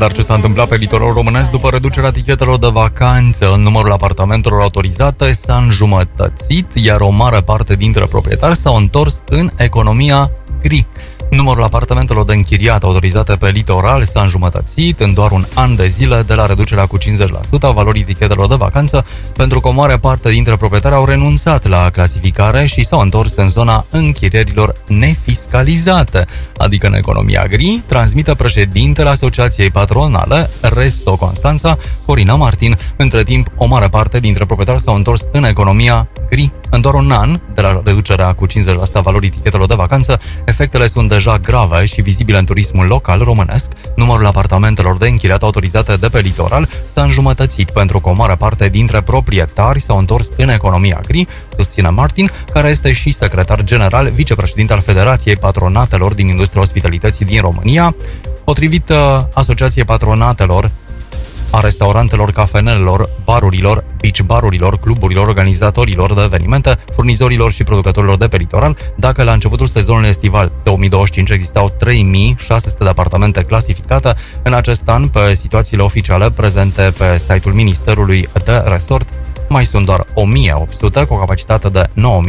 Așadar, ce s-a întâmplat pe litoralul românesc după reducerea tichetelor de vacanță? Numărul apartamentelor autorizate s-a înjumătățit, iar o mare parte dintre proprietari s-au întors în economia gri. Numărul apartamentelor de închiriat autorizate pe litoral s-a înjumătățit în doar un an de zile de la reducerea cu 50% a valorii tichetelor de vacanță, pentru că o mare parte dintre proprietari au renunțat la clasificare și s-au întors în zona închirierilor nefiscalizate, adică în economia gri, transmite președintele Asociației Patronale Resto Constanța, Corina Martin. Între timp, o mare parte dintre proprietari s-au întors în economia gri. În doar un an de la reducerea cu 50% a valorii tichetelor de vacanță, efectele sunt deja grave și vizibile în turismul local românesc. Numărul apartamentelor de închiriat autorizate de pe litoral s-a înjumătățit pentru că o mare parte dintre proprietari s-au întors în economia gri, susține Martin, care este și secretar general, vicepreședinte al Federației Patronatelor din Industria Ospitalității din România. Potrivit Asociației Patronatelor a restaurantelor, cafenelelor, barurilor, beach barurilor, cluburilor, organizatorilor de evenimente, furnizorilor și producătorilor de pe litoral, dacă la începutul sezonului estival 2025 existau 3600 de apartamente clasificate, în acest an, pe situațiile oficiale prezente pe site-ul Ministerului de Resort, mai sunt doar 1800 cu o capacitate de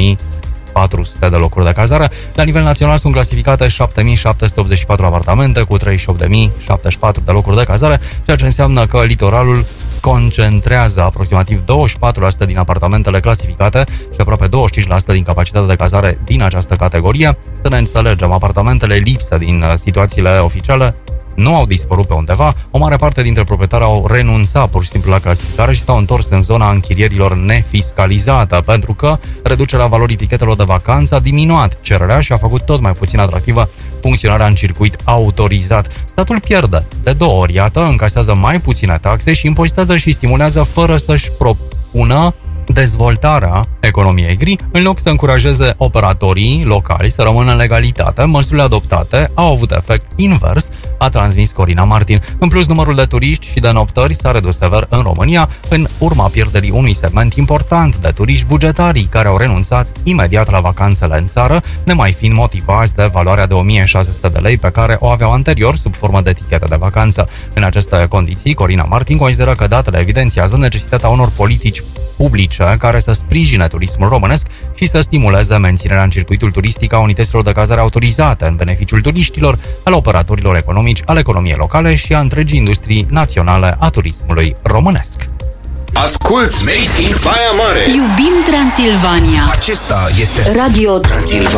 9400 de locuri de cazare. La nivel național sunt clasificate 7784 apartamente cu 38074 de locuri de cazare, ceea ce înseamnă că litoralul concentrează aproximativ 24% din apartamentele clasificate și aproape 25% din capacitatea de cazare din această categorie. Să ne înțelegem, apartamentele lipsă din situațiile oficiale nu au dispărut pe undeva, o mare parte dintre proprietari au renunțat pur și simplu la clasificare și s-au întors în zona închirierilor nefiscalizate, pentru că reducerea valorii tichetelor de vacanță a diminuat cererea și a făcut tot mai puțin atractivă funcționarea în circuit autorizat. Statul pierde de 2 ori, iată, încasează mai puține taxe și impozitează și stimulează fără să-și propună dezvoltarea economiei gri, în loc să încurajeze operatorii locali să rămână în legalitate. Măsurile adoptate au avut efect invers, a transmis Corina Martin. În plus, numărul de turiști și de noptări s-a redus sever în România, în urma pierderii unui segment important de turiști bugetarii, care au renunțat imediat la vacanțele în țară, nemai fiind motivați de valoarea de 1600 de lei pe care o aveau anterior sub formă de etichete de vacanță. În aceste condiții, Corina Martin consideră că datele evidențiază necesitatea unor politici publice care să sprijine turismul românesc și să stimuleze menținerea în circuitul turistic a unităților de cazare autorizate în beneficiul turiștilor, al operatorilor economici, al economiei locale și a întregii industrii naționale a turismului românesc. Asculți Made in Baia Mare. Iubim Transilvania. Acesta este Radio Transilvania.